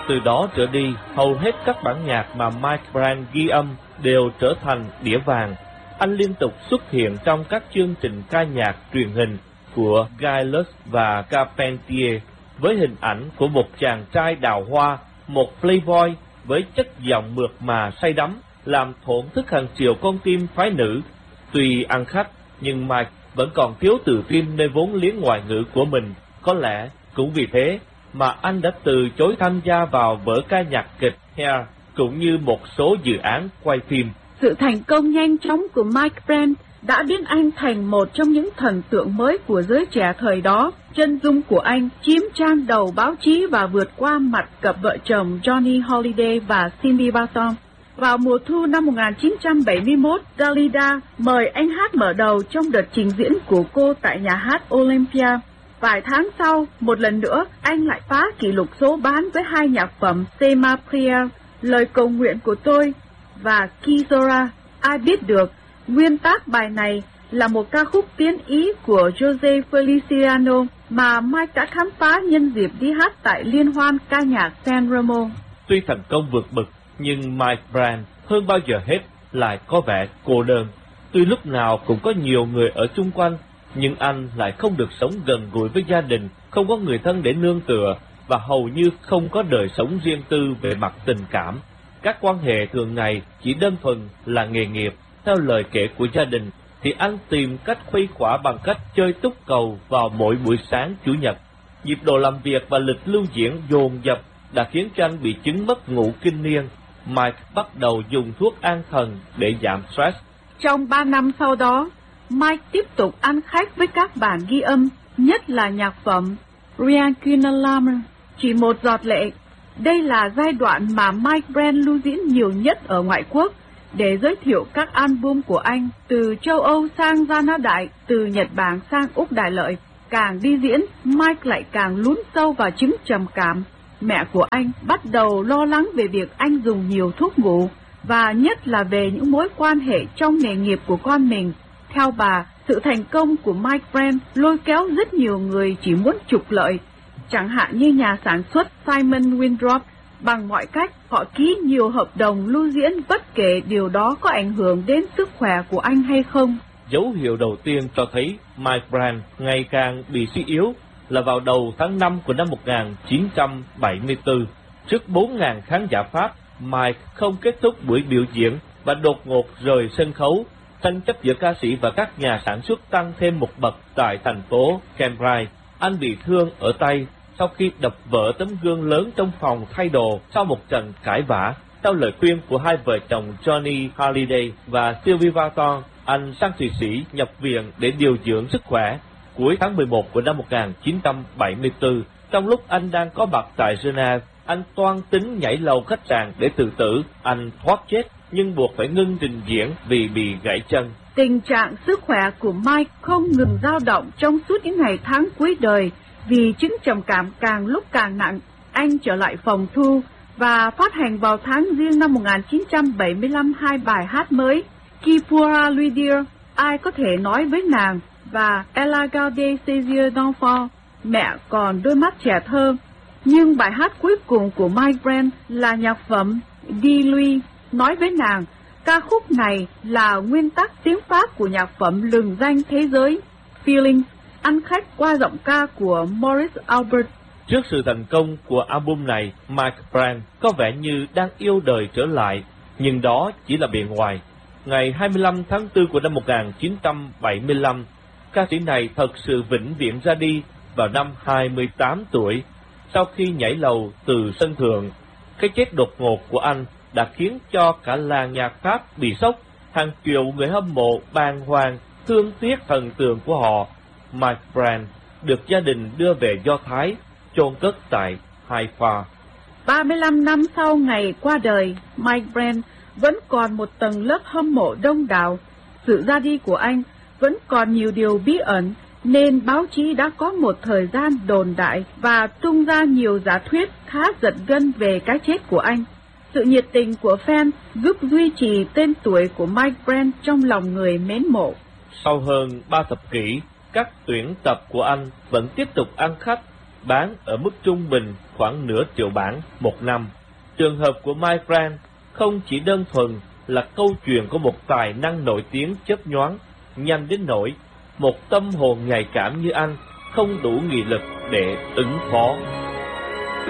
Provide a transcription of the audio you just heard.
Từ đó trở đi, hầu hết các bản nhạc mà Mike Brand ghi âm đều trở thành đĩa vàng. Anh liên tục xuất hiện trong các chương trình ca nhạc truyền hình của Guy Lux và Carpentier với hình ảnh của một chàng trai đào hoa, một playboy với chất giọng mượt mà say đắm, làm thổn thức hàng triệu con tim phái nữ. Tuy ăn khách, nhưng Mike vẫn còn thiếu tự tin nơi vốn liếng ngoại ngữ của mình. Có lẽ cũng vì thế mà anh đã từ chối tham gia vào vở ca nhạc kịch Hair, cũng như một số dự án quay phim. Sự thành công nhanh chóng của Mike Brand đã biến anh thành một trong những thần tượng mới của giới trẻ thời đó. Chân dung của anh chiếm trang đầu báo chí và vượt qua mặt cặp vợ chồng Johnny Hallyday và Cindy Barton. Vào mùa thu năm 1971, Dalida mời anh hát mở đầu trong đợt trình diễn của cô tại nhà hát Olympia. Vài tháng sau, một lần nữa, anh lại phá kỷ lục số bán với hai nhạc phẩm Sema Priya, Lời cầu nguyện của tôi và Kizora. Ai biết được, nguyên tác bài này là một ca khúc tiến ý của Jose Feliciano mà Mike đã khám phá nhân dịp đi hát tại liên hoan ca nhạc San Remo. Tuy thành công vượt bậc, nhưng Mike Brand hơn bao giờ hết lại có vẻ cô đơn. Tuy lúc nào cũng có nhiều người ở chung quanh, nhưng anh lại không được sống gần gũi với gia đình, không có người thân để nương tựa, và hầu như không có đời sống riêng tư về mặt tình cảm. Các quan hệ thường ngày chỉ đơn thuần là nghề nghiệp. Theo lời kể của gia đình, thì anh tìm cách khuây khỏa bằng cách chơi túc cầu vào mỗi buổi sáng Chủ nhật. Nhịp độ làm việc và lịch lưu diễn dồn dập đã khiến cho anh bị chứng mất ngủ kinh niên. Mike bắt đầu dùng thuốc an thần để giảm stress. Trong 3 năm sau đó, Mike tiếp tục ăn khách với các bản ghi âm, nhất là nhạc phẩm Reincarnation, Chỉ một giọt lệ. Đây là giai đoạn mà Mike Brand lưu diễn nhiều nhất ở ngoại quốc để giới thiệu các album của anh từ châu Âu sang Gia Na Đại, từ Nhật Bản sang Úc Đại Lợi. Càng đi diễn, Mike lại càng lún sâu vào chứng trầm cảm. Mẹ của anh bắt đầu lo lắng về việc anh dùng nhiều thuốc ngủ, và nhất là về những mối quan hệ trong nghề nghiệp của con mình. Theo bà, sự thành công của Mike Brand lôi kéo rất nhiều người chỉ muốn trục lợi, chẳng hạn như nhà sản xuất Simon Winthrop. Bằng mọi cách, họ ký nhiều hợp đồng lưu diễn bất kể điều đó có ảnh hưởng đến sức khỏe của anh hay không. Dấu hiệu đầu tiên cho thấy Mike Brand ngày càng bị suy yếu là vào đầu tháng 5 của năm 1974. Trước 4.000 khán giả Pháp, Mike không kết thúc buổi biểu diễn và đột ngột rời sân khấu. Tranh chấp giữa ca sĩ và các nhà sản xuất tăng thêm một bậc tại thành phố Cambridge. Anh bị thương ở tay sau khi đập vỡ tấm gương lớn trong phòng thay đồ sau một trận cãi vã. Theo lời khuyên của hai vợ chồng Johnny Hallyday và Sylvie Vartan, anh sang Thụy Sĩ nhập viện để điều dưỡng sức khỏe. Cuối tháng 11 của năm 1974, trong lúc anh đang có mặt tại Geneva, anh toan tính nhảy lầu khách sạn để tự tử. Anh thoát chết nhưng buộc phải ngưng trình diễn vì bị gãy chân. Tình trạng sức khỏe của Mike không ngừng dao động trong suốt những ngày tháng cuối đời. Vì chứng trầm cảm càng lúc càng nặng, anh trở lại phòng thu và phát hành vào tháng Giêng năm 1975 hai bài hát mới, Qui pourra lui dire, Ai có thể nói với nàng, và Elle a gardé ses yeux d'enfant, Mẹ còn đôi mắt trẻ thơ. Nhưng bài hát cuối cùng của Mike Brand là nhạc phẩm Dis-lui, Nói với nàng. Ca khúc này là nguyên tắc tiếng Pháp của nhạc phẩm lừng danh thế giới Feeling, ăn khách qua giọng ca của Maurice Albert. Trước sự thành công của album này, Mike Brand có vẻ như đang yêu đời trở lại, nhưng đó chỉ là bề ngoài. Ngày 25 tháng 4 của năm 1975, ca sĩ này thật sự vĩnh viễn ra đi vào năm 28 tuổi. Sau khi nhảy lầu từ sân thượng, cái chết đột ngột của anh đã khiến cho cả làng nhạc Pháp bị sốc. Hàng triệu người hâm mộ bàng hoàng, thương tiếc thần tượng của họ. Mike Brand được gia đình đưa về Do Thái, chôn cất tại Haifa. 35 năm sau ngày qua đời, Mike Brand vẫn còn một tầng lớp hâm mộ đông đảo. Sự ra đi của anh vẫn còn nhiều điều bí ẩn, nên báo chí đã có một thời gian đồn đại và tung ra nhiều giả thuyết khá giật gân về cái chết của anh. Sự nhiệt tình của fan giúp duy trì tên tuổi của Mike Brand trong lòng người mến mộ. Sau hơn 3 thập kỷ, các tuyển tập của anh vẫn tiếp tục ăn khách bán ở mức trung bình khoảng nửa triệu bản một năm. Trường hợp của Mike Brand không chỉ đơn thuần là câu chuyện của một tài năng nổi tiếng chớp nhoáng, nhanh đến nỗi một tâm hồn nhạy cảm như anh không đủ nghị lực để ứng phó.